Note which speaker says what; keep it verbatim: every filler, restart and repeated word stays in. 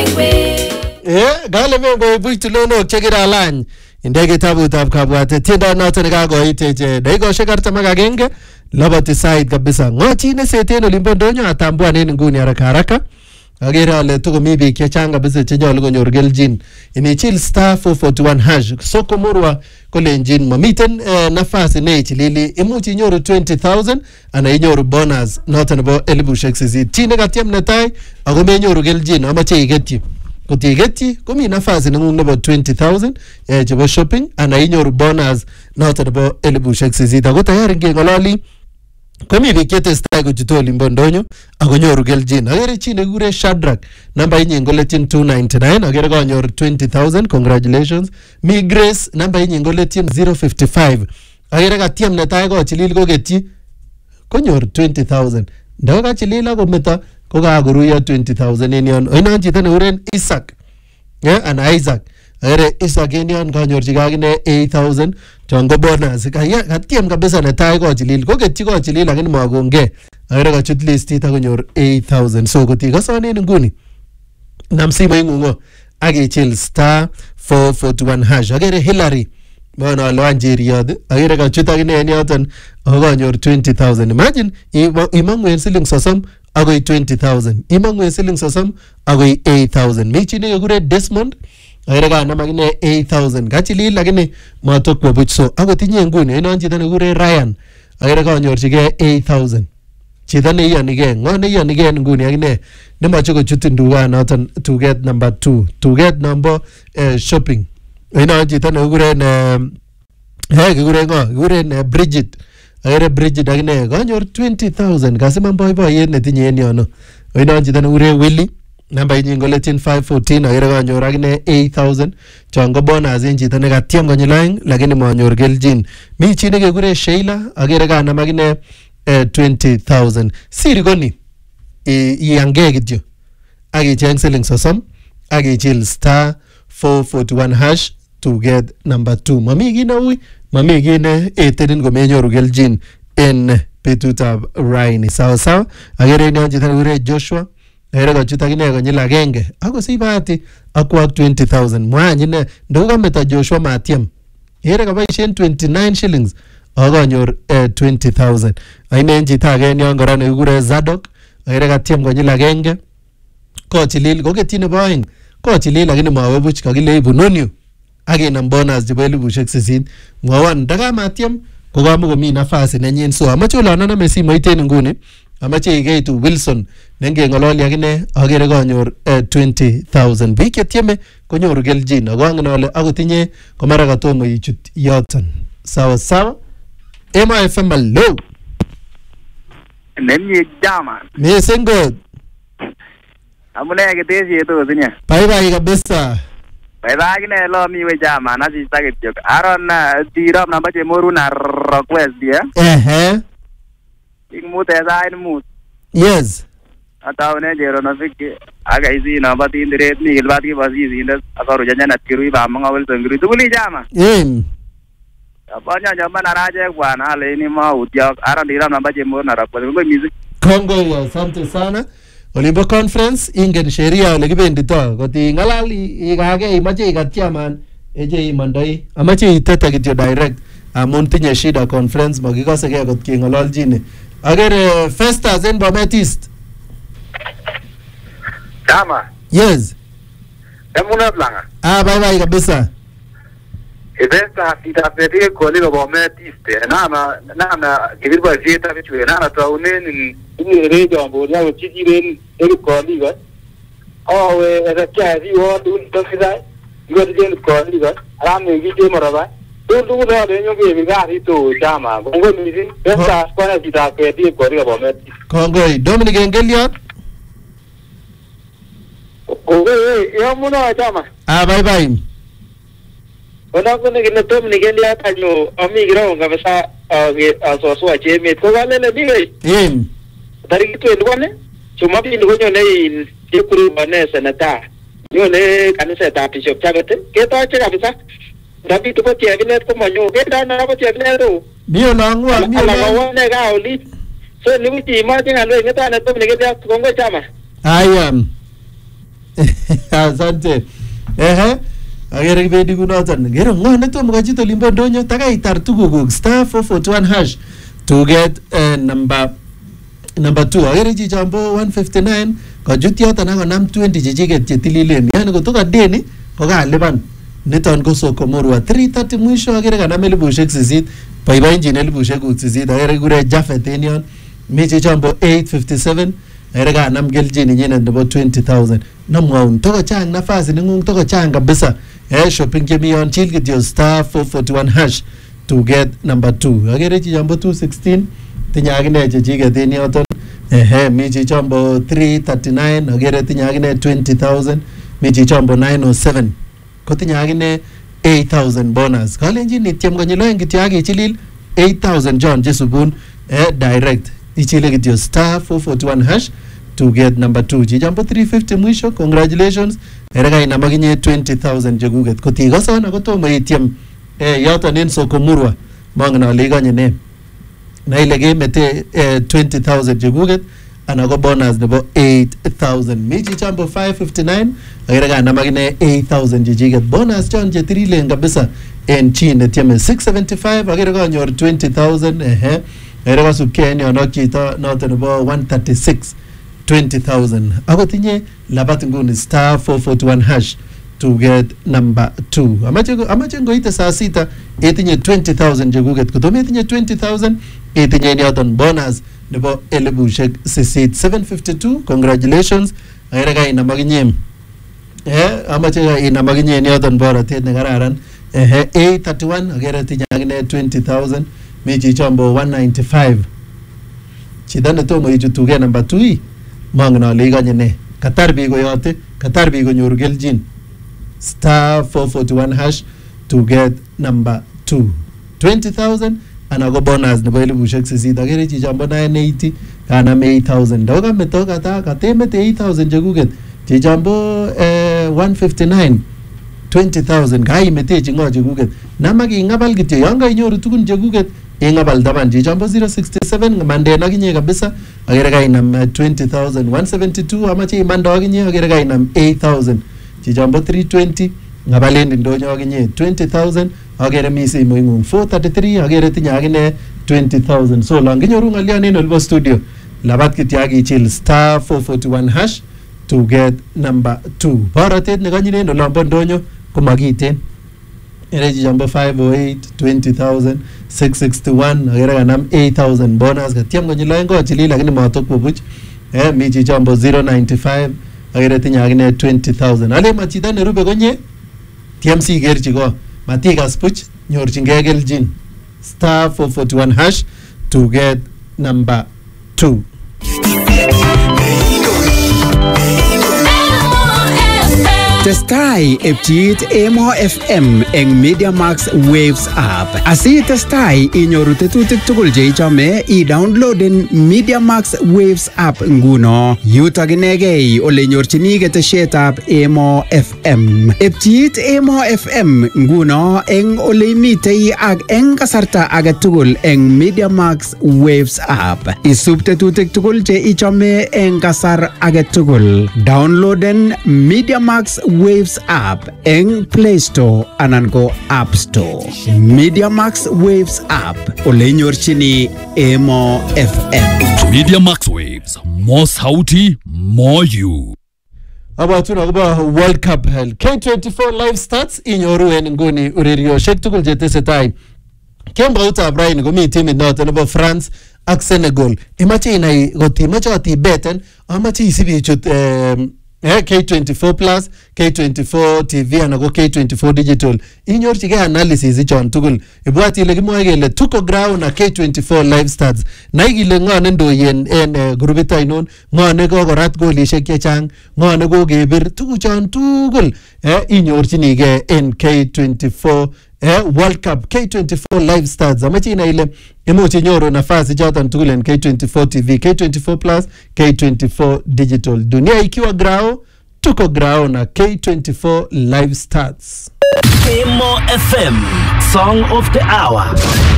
Speaker 1: Eh, gale mengo buitulono chekira lany. Indege tabutab kabwate tiendo noto nekakoiteje dakikoshek artam ak agenge labati sait kabisa. Ngochi ne seten olimbo ndonyo atambuanen nguni haraka haraka. Agere ale tukomi biik chechang kabisa chenyolu konyor keljin. Inichil star four forty-one hash. Soko Murwa kolenjin mamiten eh, nafasi ne ichilili imuch inyoru twenty thousand ana inyoru bonus noto nebo elibushek sisit. Chi nekatiem netai ako menyoru keljin amache iketyi. Kotigetyi komi nafasi nengung nebo twenty thousand eh, chebo shopping ana inyoru bonus noto nebo elibushek sisit. Ako tayari ngengololi komi biik chetestai kochutu olimbo ndonyo akonyoru keljin. Agere chi nekikure Shadrack namba inyin koletyin two ninety-nine agere kanyor twenty thousand, congratulations. Mi Grace namba inyin koletyin zero fifty-five agere katiem netai kochilil koketyi konyor twenty thousand. Ndako kachilil akometo kokakoruyo twenty thousand en yon. Oinon chito nekikuren Isaac yeah, ana Isaac agere Isaac en yon kanyorchike akine eight thousand chongo bonus. Katiem kabisa netai kochilil koketyi kochilil lakini makonge agere kachut listit akonyor eight thousand. So kotikosonen nguni nam simoing'ung akichil star four forty-one hash. Agere Hillary Bona loan jeriod agere kachut akine en yoton akonyor twenty thousand. Imagine imangu en siling sosom agoi twenty thousand. Imangu en siling sosom agoi eight thousand. Mi chi nekekure Desmond agere kanam akine eight thousand. Kachilil lakini matokwo buch. So akotinye nguni enon chito nekekure Ryan agere kanyorchige eight thousand. Chito neiyonige ngo neiyonige nguni akine nemache kochut nduga noton tuget number two, tuget number uh, shopping. Enon chito nekekure ne he kekure ngo kekure ne Bridget agere Bridget akine kanyor twenty thousand. Kasiman boiboiyet netinye en yono. Enon chito nekekure Willy namba inyin koletyin five fourteen agere kanyor akine eight thousand. Chongo bonus en chito nekatiem konyil aeng lakini manyor keljin. Mi chi nekekure Sheila agere kanam akine uh, twenty thousand. Siri koni iyange kityo akicheng siling sosom akichil star four forty-one hash to get number two. Mami ki na ui, mami ki ne etenin komenyoru keljin en betutab raini. Sawa sawa. Agere nyon chito nekure Joshua agere kachut akine konyil agenge akosich bahati akwak twenty thousand. Mwanyine ndoko kameta Joshua matiem agere kaboishen twenty-nine shillings akonyor uh, twenty thousand. Ainen chito age nyon kora nekikure Zadok agere katiem konyil agenge kochilil koketyi nebo aeng kochilil lakini mawe buch kakile ibunonyu akinam bonus chebo elibushek sisit. Mwawan ndakamatiem kokamokomi nafasi nenyin. So amache olononome simoit en nguni amache ikeitu Wilson nengeng'ololi akine agere kanyor uh, twenty thousand. Biik chetieme konyoru keljin ako angen ale akotinye komara katomo ichut yoton. Sawa sawa. Ema F M hello.
Speaker 2: Nemye jama.
Speaker 1: Missing good.
Speaker 2: Amune keteshe to sinya.
Speaker 1: Bye bye kabisa.
Speaker 2: Bye bye kine lo mi we jama na si saget jok. Aron na tirap namba che moru na request dia.
Speaker 1: Eh eh.
Speaker 2: Ik mute sa in mut.
Speaker 1: Yes.
Speaker 2: Ataw ne jero na fik aga isi namba tin direct ni ilbat ki basi zindas akaru janya na tiru ba manga wel tengri tuli jama.
Speaker 1: Em.
Speaker 2: Apanya jama na raje bwana ale ni ma utya aron tirap namba che moru na request ngo music.
Speaker 1: Kongo asante sana. Olimbo conference ingen sheria ole kibendito koti ngalali ikage imache ikatyaman eje imandoi amache itete kityo direct amun tinye shida conference makikosege kot kengololjine. Agere Festus en Bomet East.
Speaker 3: Tama.
Speaker 1: Yes.
Speaker 3: Emuna blanga.
Speaker 1: Ah bye bye kabisa.
Speaker 3: Eventa sita pete koli go Bomet East. Nama nama kibirba jeta bichu nana taunen ni rejo mbo ya chijiren eri koli go. Oh we esa kazi wo dun tosida. Go den koli go. Ram ngi je maraba. Dun dun no de nyoge mi ga hito chama. Ngo mi din eventa kona sita pete koli go Bomet.
Speaker 1: Kongo Dominic Engeliot.
Speaker 3: Oh we yo muna chama.
Speaker 1: Ah bye bye.
Speaker 3: Ona kone kina tom ni gendi ata no ami gira kabisa aso so ache me ko wale le biwe
Speaker 1: Em.
Speaker 3: Tariki twenty-one chuma bi ni gonyo nei yekuru bane senata yo ne kanisa ta bishop chagate ke to ache kabisa dabi to ko tie bilet ko manyo ke da na ko tie bilet ro
Speaker 1: Bio langwa bio
Speaker 3: langwa ne ga oli so ni uti ma tinga lo ngeta na tom ni gendi ko ngo chama
Speaker 1: I am Asante. Ehe. Agere kibendi kunoton. Gero ngo netom kochit olimbo ndonyo takaitar tuguk star four forty-one hash to get uh, number number two. Agere chichambo one fifty-nine kochut yoton akonam twenty chichiket chetililen. Yani kutoka deni kokalipan. Niton ko Sokomorwa three thirty mwisho agere kanam elibushek sisit. Boiboenjin elibushek sisit. Agere kure Jafet en yon. Mi chichambo eight fifty-seven. Agere kanam keljin inyenet nebo twenty thousand. Namwaun toko chang nafasi ningung toko chang kabisa. Eh, shopping chemi yon chill kityo star four forty-one hash to get number two. Agere chichambo two sixteen. Tinya agine chichiket en yoton. Ehe, mi chichambo three thirty-nine. Agere tinya agine twenty thousand. Mi chichambo nine oh seven. Kotinya agine eight thousand bonus. Kalenjin nityem konyiloen kityo akichilil eight thousand John Jesubun eh, direct. Ichile kityo star four forty-one hash to get number two. Chichambo three fifty mwisho. Congratulations. Erega inamaginye twenty thousand jeguget. Kotigo sana kotomo ityem eh, yoton en Sokomurwa. Mangna liganye ne. Na ile gemete eh, twenty thousand jeguget. Anago bonus nebo eight thousand. Mi chichambo five fifty-nine. Erega inamaginye eight thousand jejiget. Bonus John je three len kabisa en chine tieme six seventy-five. Erega nyor twenty thousand. Ehe. Erega subke ni onok chito noto nebo one thirty-six. twenty thousand. Ako tinye labat nguni star four forty-one hash to get number two. Amache amache ngoite saa sita etinye twenty thousand jeguget. Kutomi etinye twenty thousand etinye nyoton bonus nebo elibushek sisit seven fifty-two. Congratulations. Ayerega inamaginye. Eh, amache inamaginye nyoton borotet nekararan. Eh, eight thirty-one agere tinye agine twenty thousand. Mechi chombo one ninety-five. Chidane tomo ichutuge number two. Mangna liganye ne. Katar bigo yote, Katar bigo nyoru keljin. Star four forty-one hash to get number two. twenty thousand anago bonus nebo elibushek sisit. Agere chichambo nine eighty kanam eight thousand. Doga meto kata katemete eight thousand jeguget. Chichambo eh, one fifty-nine twenty thousand kai mete chingo jeguget. Namagi ngabal kityo yanga inyoru tukun jeguget. Ingabal daban chichambo zero sixty-seven mande naginye kabisa. Agere kai nam twenty thousand. One seventy-two amache imando aginye. Agere kai nam eight thousand. Chichambo three twenty ngabalendi ndonyo aginye twenty thousand. Agere misi moingung four thirty-three. Agere tinya agine twenty thousand. So langinyoru ngalian en olbo studio. Labat kityo agichil star four forty-one hash to get number two. Baratet neganyine en olbo ndonyo kumagiten. Ereji jambo five oh eight twenty thousand six sixty-one. Agere kanam eight thousand bonus. Katiam konyiloen ko chili lakini matokpo buch. Eh, mi chichambo zero ninety-five. Agere tinya agine twenty thousand. Ale machita nerube konye T M C gerchi ko matikas puch nyorchinge keljin star four forty-one hash to get number two.
Speaker 4: Testai epchit Emo F M eng Media Max Waves app. Asi testai inyoru tetutik tugul che ichome i-downloaden Media Max Waves app nguno. Yutok inegei ole nyorchini ketesietab Emo F M. Epchit Emo F M nguno eng ole imitei ak eng kasarta age tugul eng Media Max Waves app. Isub tetutik tugul che ichome eng kasar age tugul. Downloaden Media Max Waves app eng Play Store anan ko App Store. Media Max Waves app ole nyorchini Emo F M.
Speaker 5: Media Max Waves, more sauti, more you.
Speaker 1: Abatu na kuba World Cup held. K twenty-four live starts inyoru en nguni uririo shek tukul jetesetai. Kemba uta Brian gumi team inote nebo France ak Senegal. Imache inai goti imache ati beten amache isibi chut um, Eh, K twenty-four plus, K twenty-four T V anago K twenty-four digital. Inyorchige analysis ichon tugul. Ibwati ile kimwae kele tuko ground na K twenty-four live stats. Na ikile ngone ndoyen en uh, grupit ainon, ngone kokorat golishek chechang, ngone kokebir tukuchon tugul. Eh, inyorchinige en K twenty-four eh, World Cup K twenty-four live stats. Amache ina ile imuchi nyoru nafasi jotan tugul en K twenty-four T V, K twenty-four plus, K twenty-four digital. Dunia ikiwa grao, tuko grao na K twenty-four live stats.
Speaker 6: Emo F M, Song of the Hour.